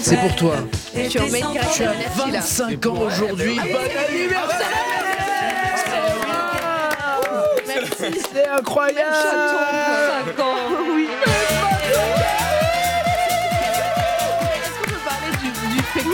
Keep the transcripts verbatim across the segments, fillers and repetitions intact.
C'est pour toi. Tu en mets grave. Tu as vingt-cinq ans aujourd'hui. Bon anniversaire! Merci, c'est incroyable! cinq ans. Oui. Est-ce qu'on peut parler du, du fait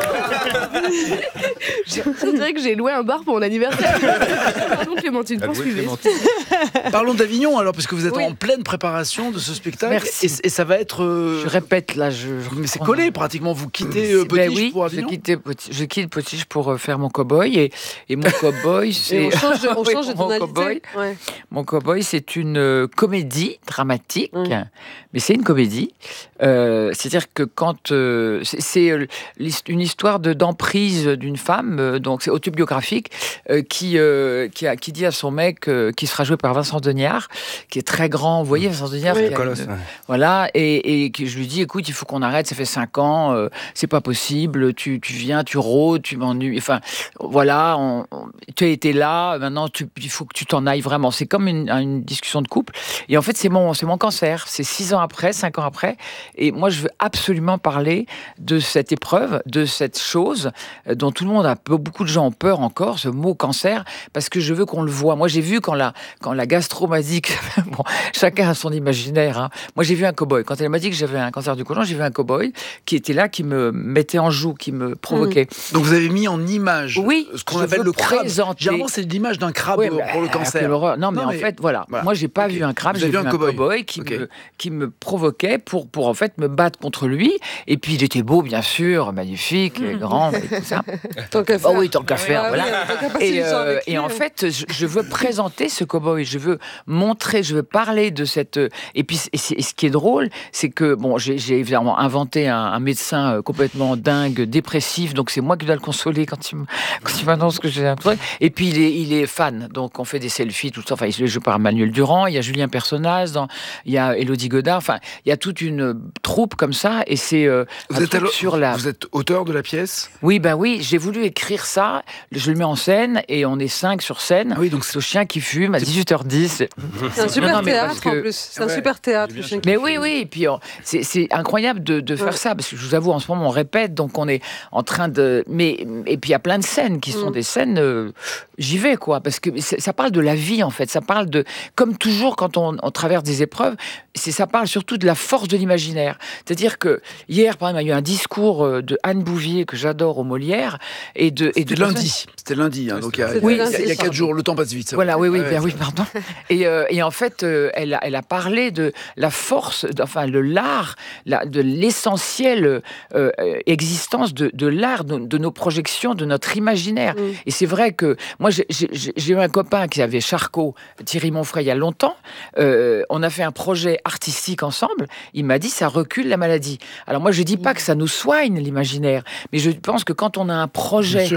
Je dirais que j'ai loué un bar pour mon anniversaire. Pardon Clémentine, poursuivez. Parlons d'Avignon alors, parce que vous êtes Oui. en pleine préparation de ce spectacle. Merci. Et, et ça va être. euh, Je répète là, je. je Mais c'est collé pratiquement. Vous quittez euh, Ben Potiche oui, pour je Avignon. quitte, Potiche- je quitte Potiche pour euh, faire mon cow-boy et, et mon cow-boy c'est Et on change de, on Oui, change de mon tonalité. cow-boy. Ouais. Mon cow-boy, c'est une euh, comédie dramatique, Mm. mais c'est une comédie. Euh, c'est-à-dire que quand euh, c'est, c'est euh, l'his- une histoire de d'emprise d'une femme, euh, donc c'est autobiographique, euh, qui euh, qui, a, qui dit à son mec, euh, qui sera joué par Vincent Deniard, qui est très grand. Vous voyez Vincent Deniard, Oui. qui a Colosse, une- ouais. voilà, et, et que je lui dis, écoute, il faut qu'on arrête, ça fait cinq ans, euh, c'est pas possible, tu, tu viens, tu rôdes, tu m'ennuies, enfin, voilà, on- on- tu as été là, maintenant, tu, il faut que tu t'en ailles vraiment. C'est comme une, une discussion de couple. Et en fait, c'est mon, c'est mon cancer, c'est six ans après, cinq ans après, et moi, je veux absolument parler de cette épreuve, de cette chose euh, dont tout le monde a, beaucoup de gens ont peur encore, ce mot cancer, parce que je veux qu'on le voit. Moi, j'ai vu quand la, quand la gastro m'a dit que, bon, chacun a son imaginaire, hein. Moi, j'ai vu un cow-boy. Quand elle m'a dit que j'avais un cancer du côlon, j'ai vu un cow-boy qui était là, qui me mettait en joue, qui me provoquait. Donc vous avez mis en image Oui, ce qu'on je appelle veux le crabe. présenter- Généralement, c'est l'image d'un crabe Oui, pour mais, le euh, cancer. quelle horreur. Non, mais Non, en mais- fait, voilà. voilà. Moi, j'ai pas Ok. vu un crabe, Vous j'ai avez vu vu un un cow-boy. cow-boy qui, Ok. me, qui me provoquait pour, pour en fait me battre contre lui. Et puis, il était beau, bien sûr, magnifique, grand, et tout ça. Tant qu'à Oh faire. oui, tant qu'à faire, Ah oui, voilà. tant qu'à passer Et, du temps euh, avec et lui, en hein. fait, je, je veux présenter ce cow-boy, je veux montrer, je veux parler de cette. Et puis, et c'est- et ce qui est drôle, c'est que bon, j'ai j'ai évidemment inventé un, un médecin euh, complètement dingue, dépressif, donc c'est moi qui dois le consoler quand il me- quand il m'annonce que j'ai un truc. Et puis il est, il est fan, donc on fait des selfies, tout ça. Enfin, il est joué par Manuel Durand, il y a Julien Personnaz, dans, il y a Élodie Godard. Enfin, il y a toute une troupe comme ça, et c'est euh, Vous un êtes, truc alors- sur la. vous êtes auteur de la pièce. Oui, ben oui, j'ai voulu écrire ça. Je le mets en scène et on est cinq sur scène. Ah oui, donc C'est au chien qui fume à dix-huit heures dix. C'est un super Non, non, mais parce théâtre que- en plus. C'est un Ouais. super théâtre. le chien qui Mais fume. oui, oui, et puis on- c'est c'est incroyable de, de faire Ouais. ça, parce que je vous avoue, en ce moment, on répète, donc on est en train de... Mais, et puis il y a plein de scènes qui sont Mm. des scènes... euh, J'y vais, quoi, parce que c'est- ça parle de la vie, en fait. Ça parle de... Comme toujours, quand on, on traverse des épreuves, c'est ça parle surtout de la force de l'imaginaire. C'est-à-dire que hier, par exemple, il y a eu un discours euh, de Anne Bouvier, que j'adore, au Molière, et de... Et de C'était lundi. C'était lundi, hein, donc il y a, C'était il y a- lundi, il y a quatre pardon. jours. Le temps passe vite. ça Voilà, va. oui, oui, Ouais, bien ça oui, va. pardon. Et, euh, et en fait, euh, elle, a, elle a parlé de la force, d- enfin, le l'art, la- de l'essentielle euh, euh, existence de, de l'art, de, de nos projections, de notre imaginaire. Mm. Et c'est vrai que moi, j'ai- j'ai j'ai eu un copain qui avait Charcot, Thierry Monfray, il y a longtemps. Euh, on a fait un projet artistique ensemble. Il m'a dit, ça recule la maladie. Alors moi, je dis pas que ça nous soigne l'imaginaire, mais je pense que quand on a un projet